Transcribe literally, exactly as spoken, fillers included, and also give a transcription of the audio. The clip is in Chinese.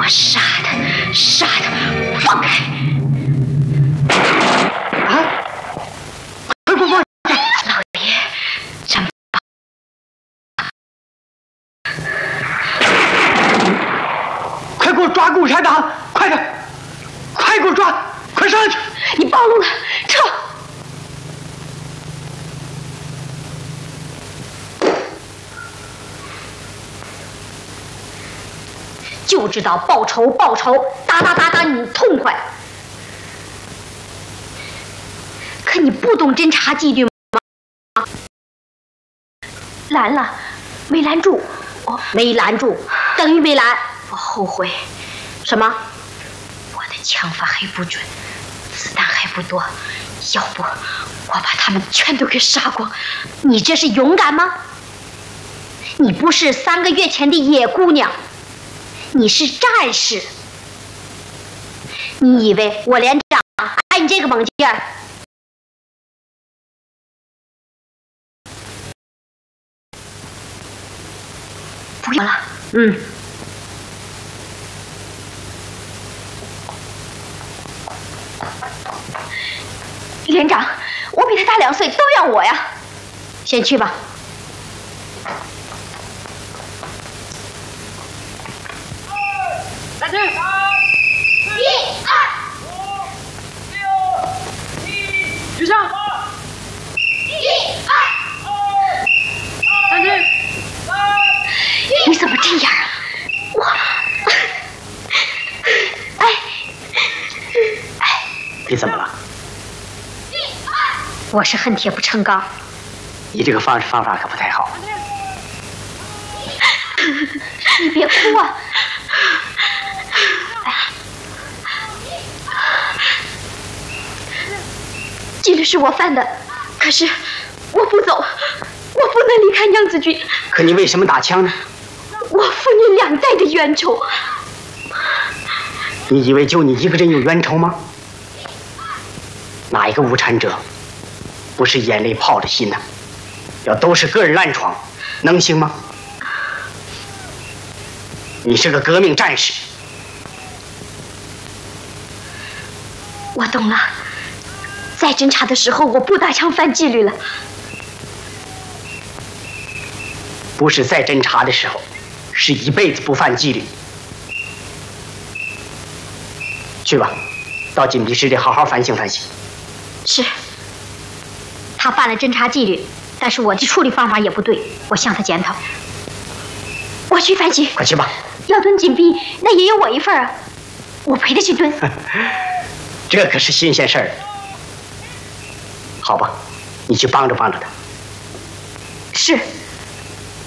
傻的，傻的，放开！啊！快快放！老爷，咱们快给我抓共产党！快点，快给我抓！快上去！你暴露了，撤！就知道报仇报仇，打打打打你痛快。可你不懂侦察纪律吗？拦了，没拦住。哦，没拦住，等于没拦。我后悔。什么？我的枪法还不准，子弹还不多，要不我把他们全都给杀光。你这是勇敢吗？你不是三个月前的野姑娘。你是战士，你以为我连长爱你这个猛劲儿？不要了，嗯。连长，我比他大两岁，都要我呀。先去吧。 三支，三，一二五六七，举上，一二三支，三， 你怎么这样啊？我，哎，哎， 你怎么了？ 我是恨铁不成钢。 你这个方式方法可不太好。 你别哭啊！纪律是我犯的，可是我不走，我不能离开娘子军。 可你为什么打枪呢？ 我父女两代的冤仇。 你以为就你一个人有冤仇吗？哪一个无产者不是眼泪泡着心呢？要都是个人烂闯，能行吗？你是个革命战士。 我懂了，在侦查的时候我不打枪犯纪律了。 不是在侦查的时候，是一辈子不犯纪律。去吧，到禁闭室里好好反省反省。 是。他犯了侦查纪律，但是我的处理方法也不对，我向他检讨。我去反省。 快去吧。 要蹲禁闭，那也有我一份啊，我陪他去蹲。 这可是新鲜事儿。好吧，你去帮着帮着他。 是。